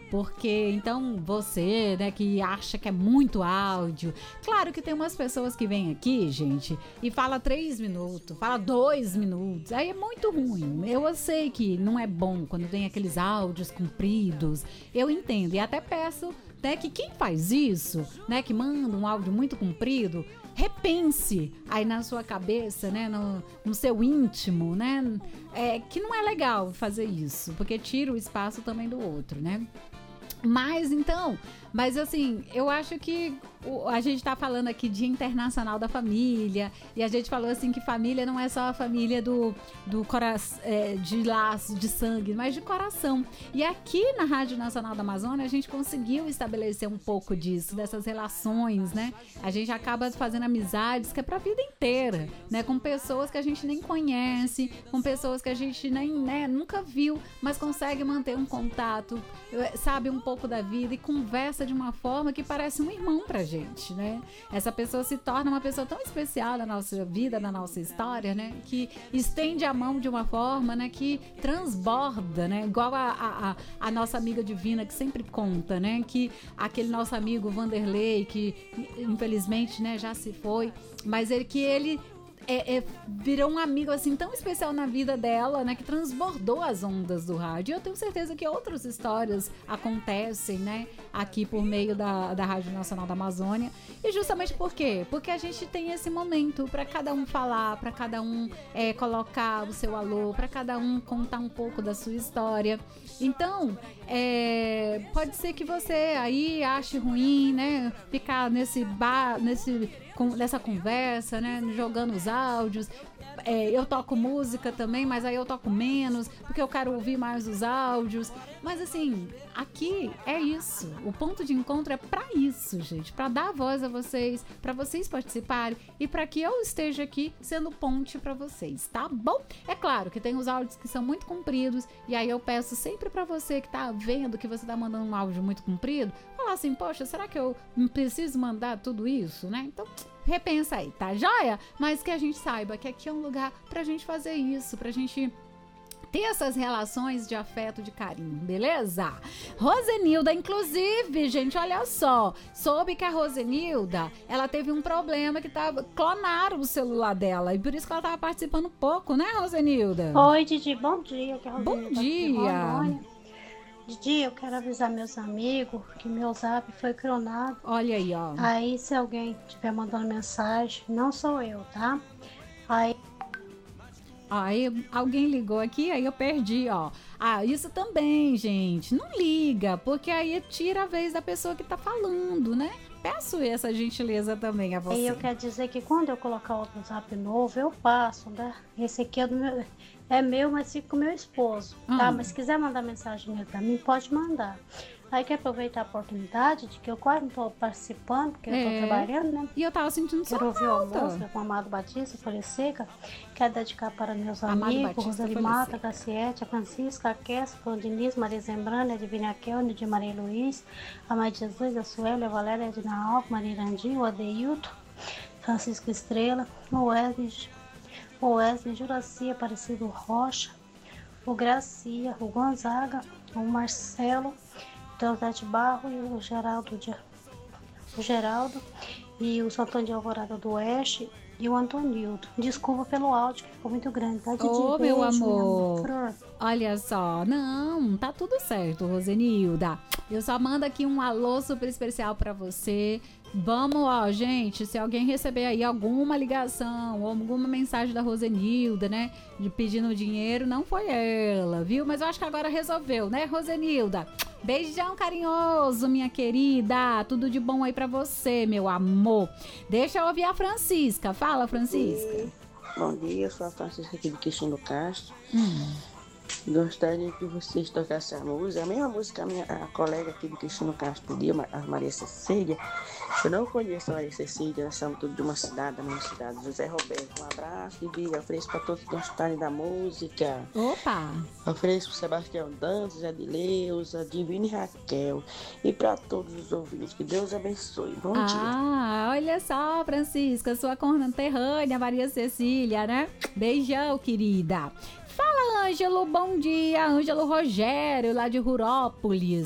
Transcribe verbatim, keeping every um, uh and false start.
Porque, então, você, né, que acha que é muito áudio. Claro que tem umas pessoas que vêm aqui, gente, e fala três minutos, fala dois minutos. Aí é muito ruim. Eu sei que não é bom quando tem aqueles áudios compridos. Eu entendo e até peço, né, que quem faz isso, né, que manda um áudio muito comprido, repense aí na sua cabeça, né, no, no seu íntimo, né, é, que não é legal fazer isso, porque tira o espaço também do outro, né. Mas então, mas assim, eu acho que o, a gente tá falando aqui Dia Internacional da Família, e a gente falou assim que família não é só a família do, do coração, é, de laço, de sangue, mas de coração. E aqui na Rádio Nacional da Amazônia a gente conseguiu estabelecer um pouco disso, dessas relações, né? A gente acaba fazendo amizades que é pra vida inteira, né? Com pessoas que a gente nem conhece, com pessoas que a gente nem, né, nunca viu, mas consegue manter um contato, sabe, um pouco da vida e conversa de uma forma que parece um irmão pra gente, né? Essa pessoa se torna uma pessoa tão especial na nossa vida, na nossa história, né? Que estende a mão de uma forma, né? Que transborda, né? Igual a, a, a nossa amiga divina que sempre conta, né? Que aquele nosso amigo Vanderlei, que infelizmente, né, já se foi, mas ele que ele É, é, virou um amigo assim tão especial na vida dela, né, que transbordou as ondas do rádio. E eu tenho certeza que outras histórias acontecem, né, aqui por meio da, da Rádio Nacional da Amazônia. E justamente por quê? Porque a gente tem esse momento para cada um falar, para cada um é, colocar o seu alô, para cada um contar um pouco da sua história. Então, é, pode ser que você aí ache ruim, né, ficar nesse bar, nesse Com, nessa conversa, né, jogando os áudios. É, eu toco música também, mas aí eu toco menos, porque eu quero ouvir mais os áudios. Mas assim, aqui é isso. O ponto de encontro é pra isso, gente. Pra dar voz a vocês, pra vocês participarem e pra que eu esteja aqui sendo ponte pra vocês, tá bom? É claro que tem os áudios que são muito compridos, e aí eu peço sempre pra você que tá vendo que você tá mandando um áudio muito comprido, falar assim, poxa, será que eu preciso mandar tudo isso, né? Então, repensa aí, tá joia? Mas que a gente saiba que aqui é um lugar pra gente fazer isso, pra gente ter essas relações de afeto, de carinho, beleza? Rosenilda, inclusive, gente, olha só, soube que a Rosenilda, ela teve um problema que tava, clonaram o celular dela, e por isso que ela tava participando pouco, né, Rosenilda? Oi, Didi, bom dia. Que é bom dia. Didi, eu quero avisar meus amigos que meu zap foi clonado. Olha aí, ó. Aí, se alguém estiver mandando mensagem, não sou eu, tá? Aí... Aí alguém ligou aqui, aí eu perdi, ó. Ah, isso também, gente. Não liga, porque aí tira a vez da pessoa que tá falando, né? Peço essa gentileza também a você. Aí eu quero dizer que quando eu colocar outro zap novo, eu passo, né? Esse aqui é do meu... É meu, mas fica com o meu esposo, tá? Ah. Mas se quiser mandar mensagem nele pra mim, pode mandar. Aí quer aproveitar a oportunidade de que eu quase não tô participando, porque é. eu tô trabalhando, né? E eu tava sentindo só Quero ouvir falta. uma música com Amado Batista, Folha Seca. Quero dedicar para meus Amado amigos, Batista, Roseli Mata, Cassiete, a Francisca, a Kess, a Diniz, Maria Zembrana, a Divina Kelne, de Maria Luiz, a Mãe de Jesus, a Suélia, a Valéria, a Edna Alco, Maria Irandinho, o Adeilton, Francisco Estrela, o Wesley, o Wesley Juracia, Aparecido Rocha, o Gracia, o Gonzaga, o Marcelo, o Teodete Barro e o Geraldo, de, o Geraldo e o Antônio de Alvorada do Oeste e o Antonildo. Desculpa pelo áudio que ficou muito grande, tá? Ô, oh, meu amor, amor. Olha só, não, tá tudo certo, Rosenilda. Eu só mando aqui um alô super especial pra você. Vamos, ó, gente, se alguém receber aí alguma ligação ou alguma mensagem da Rosenilda, né, de pedindo dinheiro, não foi ela, viu? Mas eu acho que agora resolveu, né, Rosenilda? Beijão carinhoso, minha querida. Tudo de bom aí pra você, meu amor. Deixa eu ouvir a Francisca. Fala, Francisca. Bom dia, eu sou a Francisca aqui de Quixinho Castro. Hum. Gostaria que vocês tocassem a música. A mesma música que a minha a colega aqui de Quixinho Castro pediu, a Maria Cecília. Eu não conheço a Maria Cecília, nós somos tudo de uma cidade, da mesma cidade. José Roberto, um abraço de vida. Ofereço para todos que gostarem da música. Opa! Ofereço para Sebastião Dantas, Adileuza, Divina e Raquel. E para todos os ouvintes. Que Deus abençoe. Bom ah, dia. Ah, olha só, Francisca, sua conterrânea, Maria Cecília, né? Beijão, querida. Fala, Ângelo, bom dia. Ângelo Rogério, lá de Rurópolis.